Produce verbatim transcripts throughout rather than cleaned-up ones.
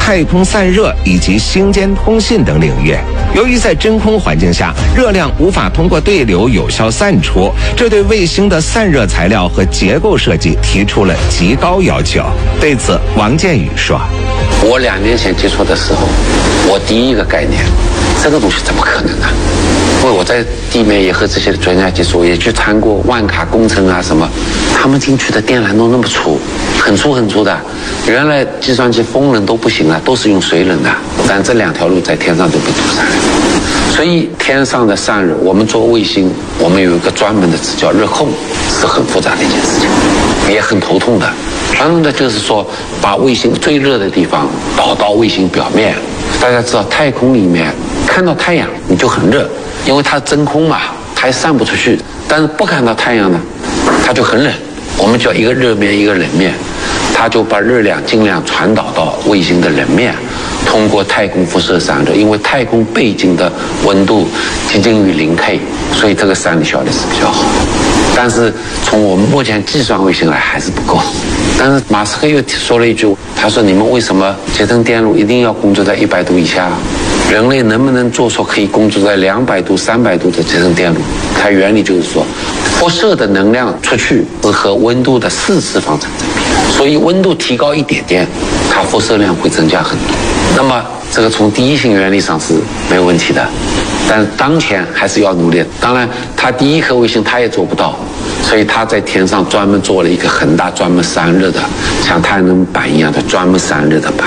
太空散热以及星间通信等领域。由于在真空环境下，热量无法通过对流有效散出，这对卫星的散热材料和结构设计提出了极高要求。对此，王建宇说： 我两年前接触的时候，我第一个概念，这个东西怎么可能啊？因为我在地面也和这些专家接触，也去参过万卡工程啊什么，他们进去的电缆都那么粗，很粗很粗的。原来计算机风冷都不行啊，都是用水冷的，但这两条路在天上都被堵塞了。所以天上的散热，我们做卫星，我们有一个专门的词叫热控，是很复杂的一件事情，也很头痛的。传统的就是说，把卫星最热的地方导到卫星表面。大家知道，太空里面看到太阳你就很热，因为它真空嘛，它也散不出去。但是不看到太阳呢，它就很冷。我们叫一个热面，一个冷面，它就把热量尽量传导到卫星的冷面。通过太空辐射散热，因为太空背景的温度接近于零 K， 所以这个散热效率是比较好。但是从我们目前计算卫星来还是不够。但是马斯克又说了一句，他说：“你们为什么集成电路一定要工作在一百度以下？人类能不能做出可以工作在两百度、三百度的集成电路？”它原理就是说，辐射的能量出去是和温度的四次方成正比，所以温度提高一点点，它辐射量会增加很多。那么这个从第一性原理上是没有问题的，但是当前还是要努力。当然，他第一颗卫星他也做不到，所以他在天上专门做了一个很大专门散热的，像太阳能板一样的专门散热的板。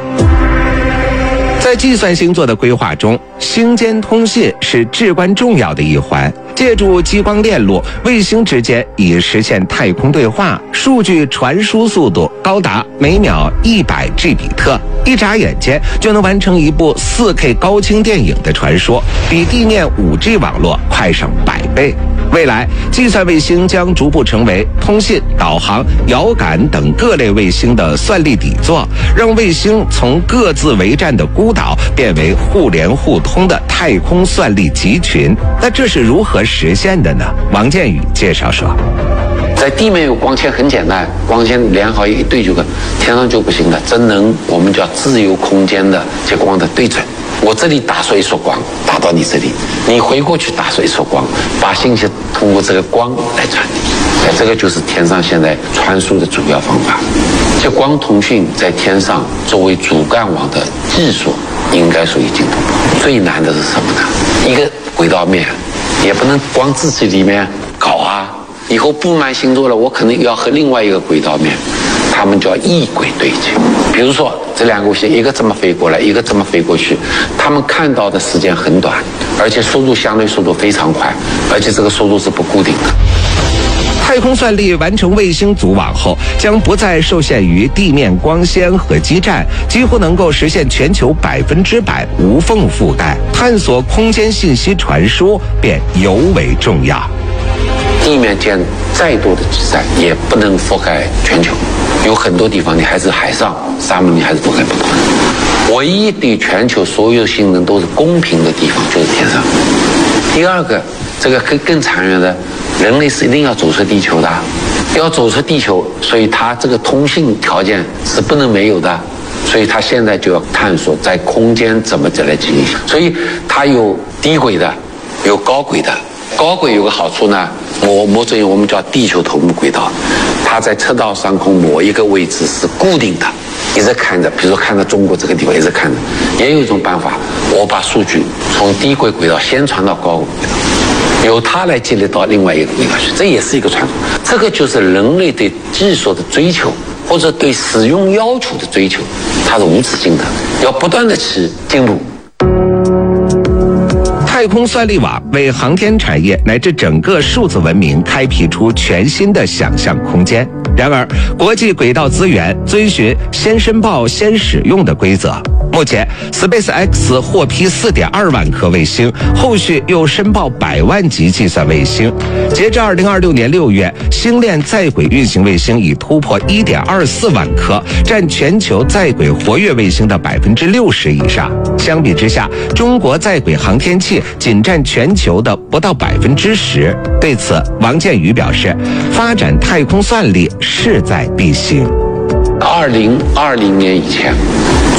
在计算星座的规划中，星间通信是至关重要的一环。借助激光链路，卫星之间以实现太空对话，数据传输速度高达每秒一百 G 比特，一眨眼间就能完成一部 四 K 高清电影的传输，比地面 五 G 网络快上百倍。未来，计算卫星将逐步成为通信、导航、遥感等各类卫星的算力底座，让卫星从各自为战的孤岛变为互联互通的太空算力集群。那这是如何实现的呢？王建宇介绍说， 在地面有光纤很简单，光纤连好一对就可，天上就不行了。真能我们叫自由空间的接光的对准。我这里打出一束光，打到你这里，你回过去打出一束光，把信息通过这个光来传递。这个就是天上现在传输的主要方法。接光通讯在天上作为主干网的技术，应该属于精通。最难的是什么呢？一个轨道面也不能光自己里面搞啊。以后布满星座了，我可能要和另外一个轨道面，他们叫异轨对接。比如说这两个卫星，一个这么飞过来，一个这么飞过去，他们看到的时间很短，而且速度相对速度非常快，而且这个速度是不固定的。 太空算力完成卫星组网后，将不再受限于地面光纤和基站，几乎能够实现全球百分之百无缝覆盖，探索空间信息传输便尤为重要。 地面建再多的基站也不能覆盖全球，有很多地方你还是海上，沙漠你还是覆盖不到。唯一对全球所有性能都是公平的地方就是天上。第二个，这个更更长远的，人类是一定要走出地球的，要走出地球，所以它这个通信条件是不能没有的，所以它现在就要探索在空间怎么来进行。所以它有低轨的，有高轨的。高轨有个好处呢，某某种我们叫地球投幕轨道，它在赤道上空某一个位置是固定的，一直看着，比如说看到中国这个地方一直看着。也有一种办法，我把数据从低轨轨道先传到高轨轨道，由它来积累到另外一个轨道去，这也是一个传输。这个就是人类对技术的追求，或者对使用要求的追求，它是无止境的，要不断的去进步。 太空算力网为航天产业乃至整个数字文明开辟出全新的想象空间。然而，国际轨道资源遵循先申报先使用的规则。目前 SpaceX 获批 四点二万颗卫星，后续又申报百万级计算卫星。截至二零二六年六月，星链在轨运行卫星已突破 一点二四万颗，占全球在轨活跃卫星的 百分之六十 以上。相比之下，中国在轨航天器仅占全球的不到 百分之十。对此，王建宇表示，发展太空算力势在必行。 二零二零年以前，